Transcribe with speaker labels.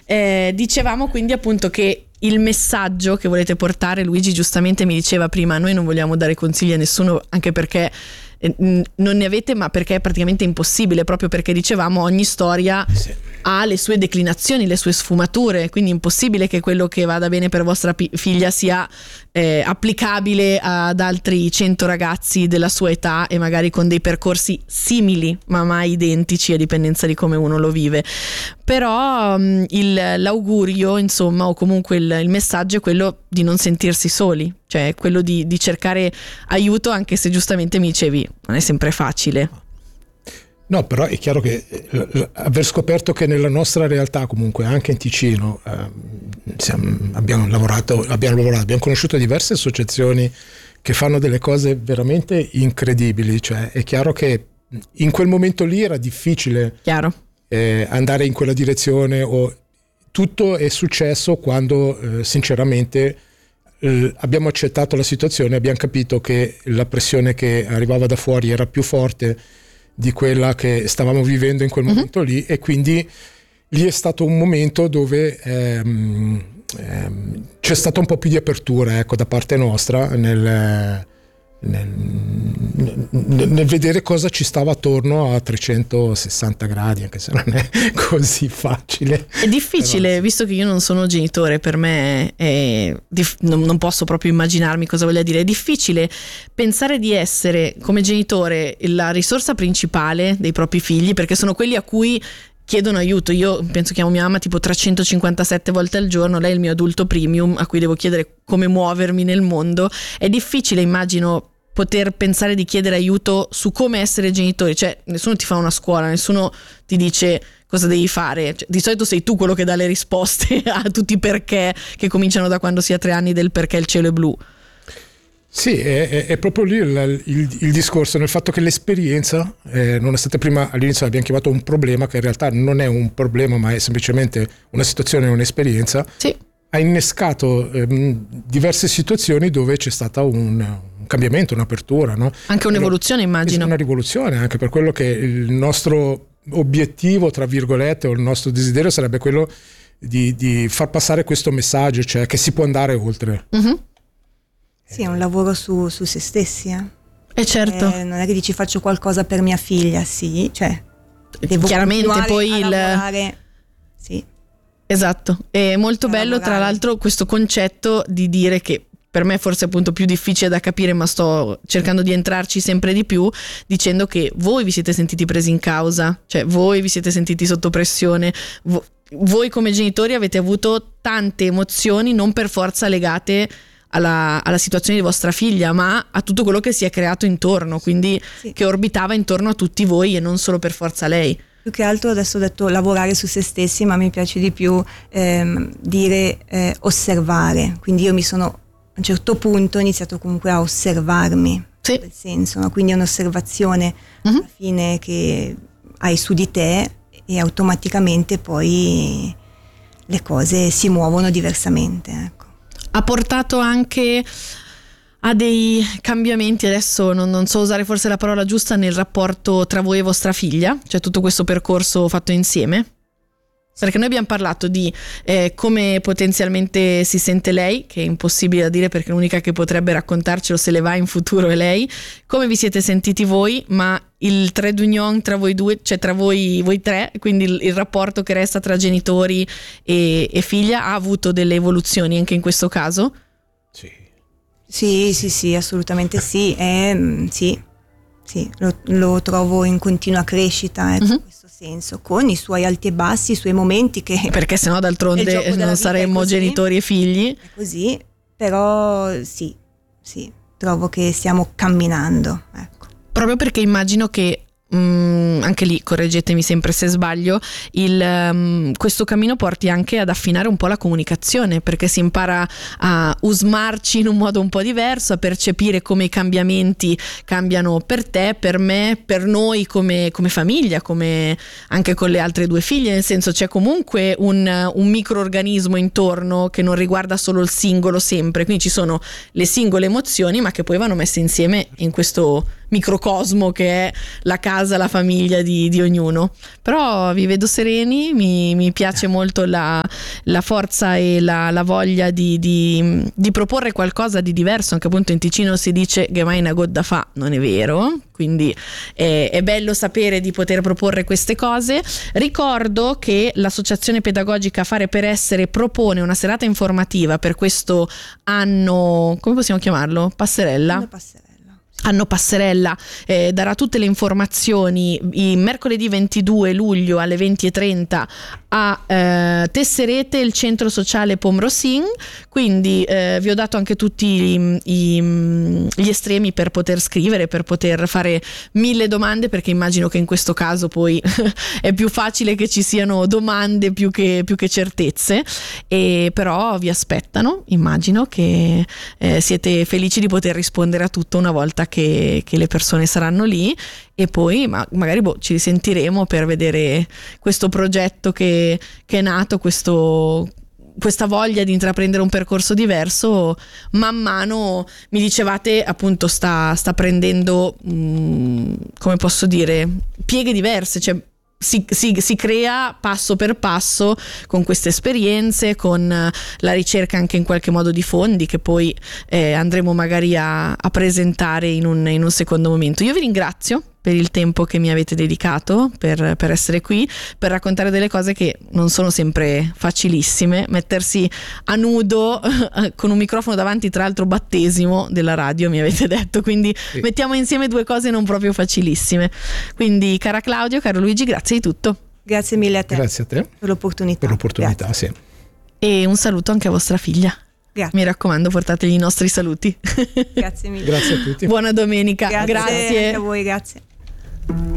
Speaker 1: Dicevamo quindi appunto che il messaggio che volete portare, Luigi giustamente mi diceva prima, noi non vogliamo dare consigli a nessuno, anche perché non ne avete, ma perché è praticamente impossibile, proprio perché dicevamo ogni storia ha le sue declinazioni, le sue sfumature, quindi è impossibile che quello che vada bene per vostra figlia sia applicabile ad altri 100 ragazzi della sua età e magari con dei percorsi simili ma mai identici, a dipendenza di come uno lo vive. Però l'augurio, insomma, o comunque il messaggio è quello di non sentirsi soli, cioè quello di cercare aiuto, anche se giustamente mi dicevi non è sempre facile.
Speaker 2: No, però è chiaro che aver scoperto che nella nostra realtà, comunque anche in Ticino, abbiamo conosciuto diverse associazioni che fanno delle cose veramente incredibili, cioè è chiaro che in quel momento lì era difficile andare in quella direzione, o tutto è successo quando sinceramente abbiamo accettato la situazione, abbiamo capito che la pressione che arrivava da fuori era più forte di quella che stavamo vivendo in quel momento lì, e quindi lì è stato un momento dove c'è stata un po' più di apertura, ecco, da parte nostra nel vedere cosa ci stava attorno a 360 gradi, anche se non è così facile.
Speaker 1: È difficile, però, visto che io non sono genitore, per me non posso proprio immaginarmi cosa voglia dire. È difficile pensare di essere come genitore la risorsa principale dei propri figli, perché sono quelli a cui chiedono aiuto. Io penso, chiamo mia mamma tipo 357 volte al giorno, lei è il mio adulto premium a cui devo chiedere come muovermi nel mondo. È difficile, immagino, poter pensare di chiedere aiuto su come essere genitori, cioè nessuno ti fa una scuola, nessuno ti dice cosa devi fare, cioè, di solito sei tu quello che dà le risposte a tutti i perché, che cominciano da quando si ha 3 anni, del perché il cielo è blu.
Speaker 2: Sì, è proprio lì il discorso, nel fatto che l'esperienza, nonostante prima all'inizio l'abbiamo chiamato un problema, che in realtà non è un problema ma è semplicemente una situazione, un'esperienza,
Speaker 1: sì,
Speaker 2: ha innescato diverse situazioni dove c'è stata un cambiamento, un'apertura, no?
Speaker 1: Anche un'evoluzione, immagino.
Speaker 2: Una rivoluzione, anche per quello che il nostro obiettivo, tra virgolette, o il nostro desiderio sarebbe quello di far passare questo messaggio, cioè che si può andare oltre.
Speaker 3: Sì, è un lavoro su se stessi.
Speaker 1: Certo.
Speaker 3: Non è che dici faccio qualcosa per mia figlia, sì, cioè devo
Speaker 1: chiaramente poi
Speaker 3: lavorare. Sì.
Speaker 1: Esatto, è molto bello tra l'altro questo concetto di dire che per me forse è appunto più difficile da capire, ma sto cercando di entrarci sempre di più, dicendo che voi vi siete sentiti presi in causa, cioè voi vi siete sentiti sotto pressione, voi come genitori avete avuto tante emozioni, non per forza legate alla situazione di vostra figlia, ma a tutto quello che si è creato intorno, quindi sì, che orbitava intorno a tutti voi e non solo per forza lei.
Speaker 3: Più che altro adesso ho detto lavorare su se stessi, ma mi piace di più dire osservare, quindi io mi sono a un certo punto ho iniziato comunque a osservarmi,
Speaker 1: sì,
Speaker 3: nel senso, no? Quindi è un'osservazione alla fine che hai su di te e automaticamente poi le cose si muovono diversamente, ecco.
Speaker 1: Ha portato anche a dei cambiamenti, adesso non so usare forse la parola giusta, nel rapporto tra voi e vostra figlia, cioè tutto questo percorso fatto insieme? Perché noi abbiamo parlato di come potenzialmente si sente lei, che è impossibile da dire perché l'unica che potrebbe raccontarcelo se le va in futuro è lei, come vi siete sentiti voi, ma il trait d'union tra voi due, cioè tra voi tre, quindi il rapporto che resta tra genitori e figlia, ha avuto delle evoluzioni anche in questo caso?
Speaker 3: Sì, assolutamente sì, sì, lo trovo in continua crescita, in questo senso, con i suoi alti e bassi, i suoi momenti che...
Speaker 1: Perché sennò d'altronde non saremmo genitori e figli.
Speaker 3: È così, però sì, trovo che stiamo camminando, ecco.
Speaker 1: Proprio perché immagino che anche lì, correggetemi sempre se sbaglio, questo cammino porti anche ad affinare un po' la comunicazione, perché si impara a usmarci in un modo un po' diverso, a percepire come i cambiamenti cambiano per te, per me, per noi come famiglia, come anche con le altre 2 figlie, nel senso c'è comunque un microorganismo intorno che non riguarda solo il singolo sempre, quindi ci sono le singole emozioni ma che poi vanno messe insieme in questo microcosmo che è la casa casa, la famiglia di ognuno. Però vi vedo sereni, mi piace molto la forza e la voglia di proporre qualcosa di diverso. Anche appunto in Ticino si dice che mai una godda fa, non è vero, quindi è bello sapere di poter proporre queste cose. Ricordo che l'associazione pedagogica Fare per Essere propone una serata informativa per questo anno, come possiamo chiamarlo? Passerella? Anno Passerella, darà tutte le informazioni il mercoledì 22 luglio alle 20:30 a Tesserete, il centro sociale Pomrosin. Quindi vi ho dato anche tutti gli estremi per poter scrivere, per poter fare 1000 domande, perché immagino che in questo caso poi è più facile che ci siano domande più che certezze, e però vi aspettano, immagino che siete felici di poter rispondere a tutto una volta che le persone saranno lì, e poi magari ci risentiremo per vedere questo progetto che è nato, questa voglia di intraprendere un percorso diverso. Man mano, mi dicevate, appunto sta prendendo come posso dire, pieghe diverse, cioè si crea passo per passo con queste esperienze, con la ricerca anche in qualche modo di fondi che poi andremo magari a presentare in un secondo momento. Io vi ringrazio per il tempo che mi avete dedicato, per essere qui, per raccontare delle cose che non sono sempre facilissime. Mettersi a nudo con un microfono davanti, tra l'altro battesimo della radio, mi avete detto, quindi sì, mettiamo insieme due cose non proprio facilissime. Quindi cara Claudio, caro Luigi, grazie di tutto.
Speaker 3: Grazie mille a te.
Speaker 2: Grazie a te
Speaker 3: per l'opportunità.
Speaker 2: Sì.
Speaker 1: E un saluto anche a vostra figlia.
Speaker 3: Grazie.
Speaker 1: Mi raccomando, portategli i nostri saluti.
Speaker 3: Grazie mille.
Speaker 2: Grazie a tutti.
Speaker 1: Buona domenica.
Speaker 3: Grazie. Anche a voi, grazie.